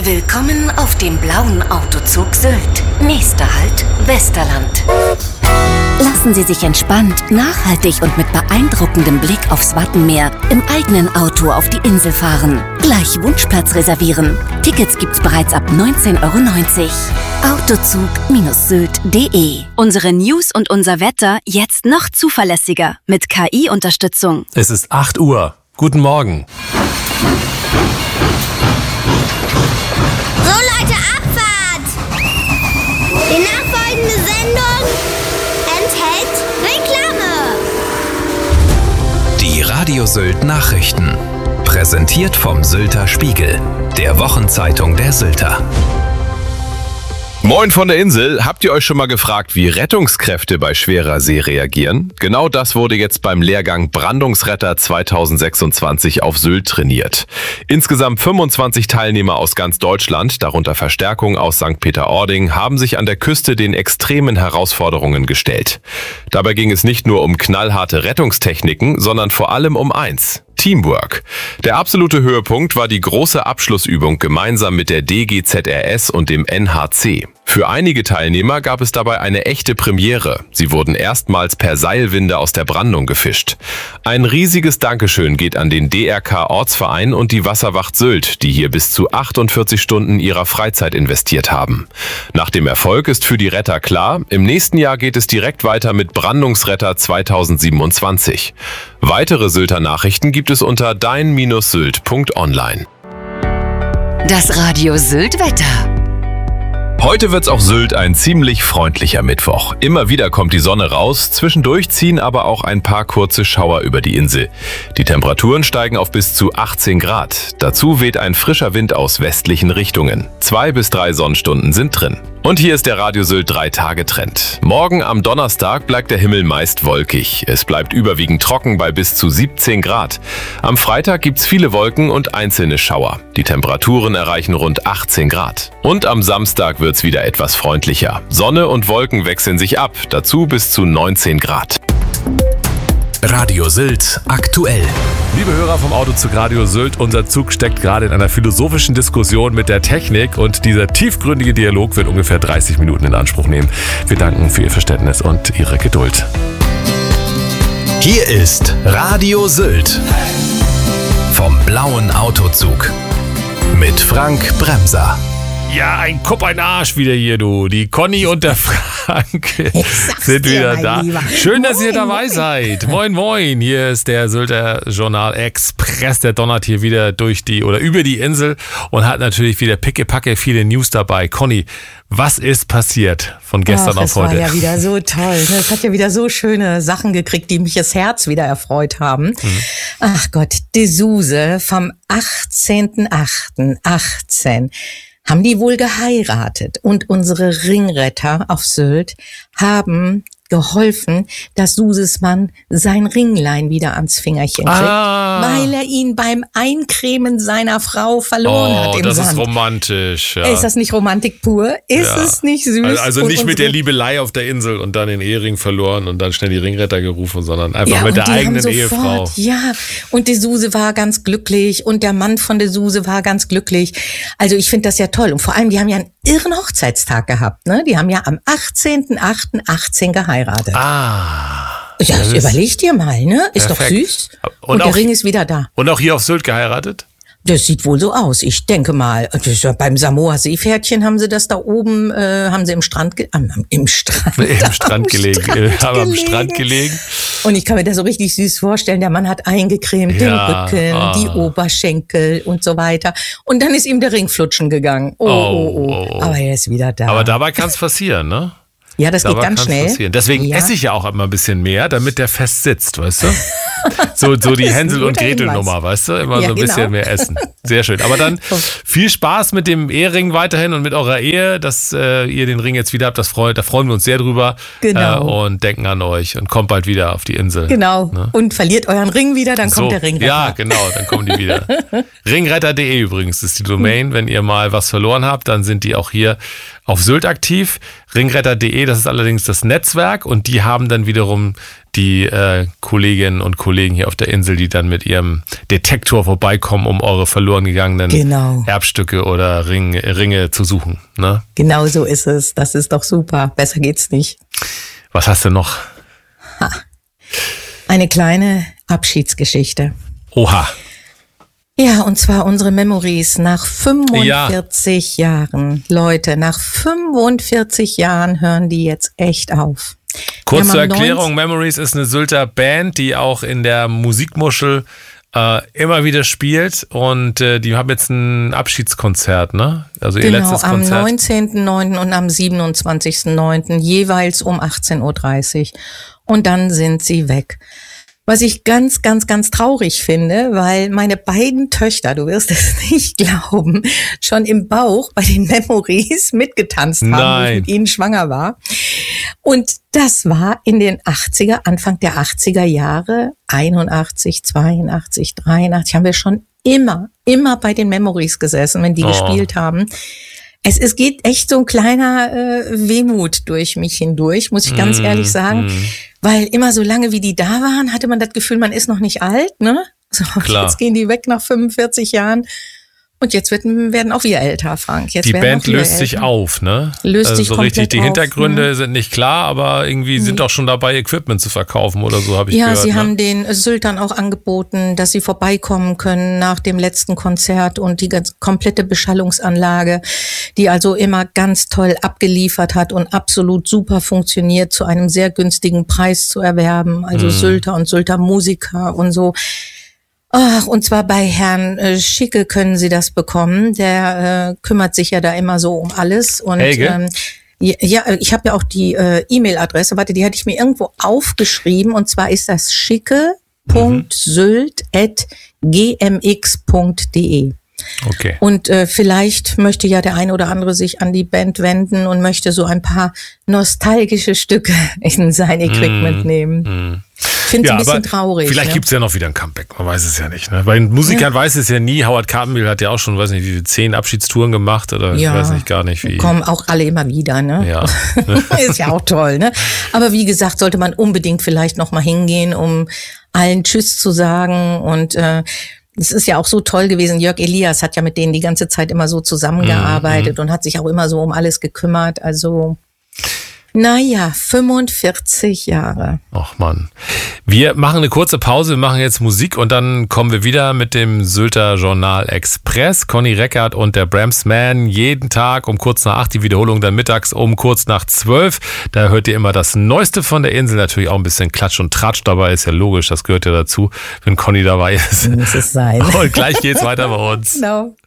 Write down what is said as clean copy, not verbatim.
Willkommen auf dem blauen Autozug Sylt. Nächster Halt, Westerland. Lassen Sie sich entspannt, nachhaltig und mit beeindruckendem Blick aufs Wattenmeer im eigenen Auto auf die Insel fahren. Gleich Wunschplatz reservieren. Tickets gibt's bereits ab 19,90 €. Autozug-sylt.de. Unsere News und unser Wetter jetzt noch zuverlässiger mit KI-Unterstützung. Es ist 8 Uhr. Guten Morgen. So Leute, Abfahrt! Die nachfolgende Sendung enthält Reklame. Die Radio Sylt Nachrichten. Präsentiert vom Sylter Spiegel, der Wochenzeitung der Sylter. Moin von der Insel. Habt ihr euch schon mal gefragt, wie Rettungskräfte bei schwerer See reagieren? Genau das wurde jetzt beim Lehrgang Brandungsretter 2026 auf Sylt trainiert. Insgesamt 25 Teilnehmer aus ganz Deutschland, darunter Verstärkung aus St. Peter-Ording, haben sich an der Küste den extremen Herausforderungen gestellt. Dabei ging es nicht nur um knallharte Rettungstechniken, sondern vor allem um eins: Teamwork. Der absolute Höhepunkt war die große Abschlussübung gemeinsam mit der DGZRS und dem NHC. Für einige Teilnehmer gab es dabei eine echte Premiere. Sie wurden erstmals per Seilwinde aus der Brandung gefischt. Ein riesiges Dankeschön geht an den DRK Ortsverein und die Wasserwacht Sylt, die hier bis zu 48 Stunden ihrer Freizeit investiert haben. Nach dem Erfolg ist für die Retter klar, im nächsten Jahr geht es direkt weiter mit Brandungsretter 2027. Weitere Sylter Nachrichten gibt es unter dein-sylt.online. Das Radio Sylt Wetter. Heute wird's auf Sylt ein ziemlich freundlicher Mittwoch. Immer wieder kommt die Sonne raus, zwischendurch ziehen aber auch ein paar kurze Schauer über die Insel. Die Temperaturen steigen auf bis zu 18 Grad. Dazu weht ein frischer Wind aus westlichen Richtungen. 2 bis 3 Sonnenstunden sind drin. Und hier ist der Radio Sylt 3-Tage-Trend. Morgen am Donnerstag bleibt der Himmel meist wolkig. Es bleibt überwiegend trocken bei bis zu 17 Grad. Am Freitag gibt's viele Wolken und einzelne Schauer. Die Temperaturen erreichen rund 18 Grad. Und am Samstag wird's wieder etwas freundlicher. Sonne und Wolken wechseln sich ab, dazu bis zu 19 Grad. Radio Sylt aktuell. Liebe Hörer vom Autozug Radio Sylt, unser Zug steckt gerade in einer philosophischen Diskussion mit der Technik und dieser tiefgründige Dialog wird ungefähr 30 Minuten in Anspruch nehmen. Wir danken für Ihr Verständnis und Ihre Geduld. Hier ist Radio Sylt vom blauen Autozug mit Frank Bremser. Ja, ein Kopf, ein Arsch wieder hier, du. Die Conny und der Frank sind wieder da. Lieber. Schön, dass ihr Moin, dabei seid. Moin, moin. Hier ist der Sylter Journal Express. Der donnert hier wieder über die Insel und hat natürlich wieder pickepacke viele News dabei. Conny, was ist passiert von gestern auf heute? Das war ja wieder so toll. Es hat ja wieder so schöne Sachen gekriegt, die mich das Herz wieder erfreut haben. Ach Gott, die Suse vom 18.08.18 haben die wohl geheiratet und unsere Ringretter auf Sylt haben geholfen, dass Suses Mann sein Ringlein wieder ans Fingerchen kriegt, weil er ihn beim Eincremen seiner Frau verloren hat im das Sand. ist romantisch. Ja. Ist das nicht Romantik pur? Ist es nicht süß? Also nicht mit der Liebelei auf der Insel und dann den Ehering verloren und dann schnell die Ringretter gerufen, sondern einfach mit der eigenen Ehefrau. Ja, und die Suse war ganz glücklich und der Mann von der Suse war ganz glücklich. Also ich finde das ja toll. Und vor allem, die haben ja einen irren Hochzeitstag gehabt. Ne? Die haben ja am 18.08.18 geheiratet. Ja, das überleg dir mal, ne? Ist perfekt. Doch süß. Und der Ring ist wieder da. Und auch hier auf Sylt geheiratet? Das sieht wohl so aus. Ich denke mal, das ist ja beim Samoa Seepferdchen haben sie das da oben, haben sie am Strand gelegen. Und ich kann mir das so richtig süß vorstellen. Der Mann hat eingecremt, den Rücken, die Oberschenkel und so weiter. Und dann ist ihm der Ring flutschen gegangen. Oh. Aber er ist wieder da. Aber dabei kann es passieren, ne? Ja, das geht ganz schnell. Passieren. Deswegen esse ich ja auch immer ein bisschen mehr, damit der fest sitzt, weißt du? So die Hänsel- und Gretel-Nummer, weißt du? Immer so ein bisschen mehr essen. Sehr schön. Aber dann viel Spaß mit dem Ehering weiterhin und mit eurer Ehe, dass ihr den Ring jetzt wieder habt. Da freuen wir uns sehr drüber. Genau. Und denken an euch und kommt bald wieder auf die Insel. Genau. Ne? Und verliert euren Ring wieder, dann kommt der Ringretter. Ja, genau, dann kommen die wieder. Ringretter.de übrigens ist die Domain. Wenn ihr mal was verloren habt, dann sind die auch hier auf Sylt aktiv. Ringretter.de, das ist allerdings das Netzwerk und die haben dann wiederum die Kolleginnen und Kollegen hier auf der Insel, die dann mit ihrem Detektor vorbeikommen, um eure verloren gegangenen Erbstücke oder Ringe zu suchen. Ne? Genau so ist es. Das ist doch super. Besser geht's nicht. Was hast du noch? Eine kleine Abschiedsgeschichte. Oha. Ja, und zwar unsere Memories nach 45 Jahren. Leute, nach 45 Jahren hören die jetzt echt auf. Kurz zur Erklärung, Memories ist eine Sylter Band, die auch in der Musikmuschel immer wieder spielt und die haben jetzt ein Abschiedskonzert, ne? Also ihr letztes Konzert. Am 19.09. und am 27.09. jeweils um 18.30 Uhr. Und dann sind sie weg. Was ich ganz, ganz, ganz traurig finde, weil meine beiden Töchter, du wirst es nicht glauben, schon im Bauch bei den Memories mitgetanzt haben, als ich mit ihnen schwanger war. Und das war in den 80er, Anfang der 80er Jahre, 81, 82, 83, haben wir schon immer bei den Memories gesessen, wenn die gespielt haben. Es geht echt so ein kleiner Wehmut durch mich hindurch, muss ich ganz ehrlich sagen. Weil immer so lange wie die da waren, hatte man das Gefühl, man ist noch nicht alt, ne? So, jetzt gehen die weg nach 45 Jahren. Und jetzt werden auch wir älter, Frank. Jetzt die Band löst sich auf, ne? Löst sich so komplett richtig. Die auf, Hintergründe sind nicht klar, aber irgendwie sind auch schon dabei, Equipment zu verkaufen oder so, habe ich gehört. Ja, sie haben den Syltern auch angeboten, dass sie vorbeikommen können nach dem letzten Konzert und die ganz komplette Beschallungsanlage, die also immer ganz toll abgeliefert hat und absolut super funktioniert, zu einem sehr günstigen Preis zu erwerben. Also Sylter und Sylter Musiker und so. Ach, und zwar bei Herrn Schicke können Sie das bekommen. Der kümmert sich ja da immer so um alles. Und ja, ich habe ja auch die E-Mail-Adresse. Warte, die hatte ich mir irgendwo aufgeschrieben. Und zwar ist das schicke.sylt@gmx.de. Okay. Und vielleicht möchte ja der ein oder andere sich an die Band wenden und möchte so ein paar nostalgische Stücke in sein Equipment nehmen. Ich finde es ein bisschen traurig. Vielleicht gibt's ja noch wieder ein Comeback, man weiß es ja nicht. Ne? Bei den Musikern weiß es ja nie. Howard Carpendale hat ja auch schon, weiß nicht, wie 10 Abschiedstouren gemacht oder ich weiß nicht gar nicht wie. Kommen auch alle immer wieder, ne? Ja. Ist ja auch toll, ne? Aber wie gesagt, sollte man unbedingt vielleicht noch mal hingehen, um allen Tschüss zu sagen und es ist ja auch so toll gewesen. Jörg Elias hat ja mit denen die ganze Zeit immer so zusammengearbeitet und hat sich auch immer so um alles gekümmert. Also, 45 Jahre. Ach Mann. Wir machen eine kurze Pause, wir machen jetzt Musik und dann kommen wir wieder mit dem Sylter Journal Express. Conny Reckert und der Bramsman jeden Tag um kurz nach 8, die Wiederholung dann mittags um kurz nach 12. Da hört ihr immer das Neueste von der Insel, natürlich auch ein bisschen Klatsch und Tratsch dabei, ist ja logisch, das gehört ja dazu, wenn Conny dabei ist. Muss es sein. Und gleich geht's weiter bei uns. Genau.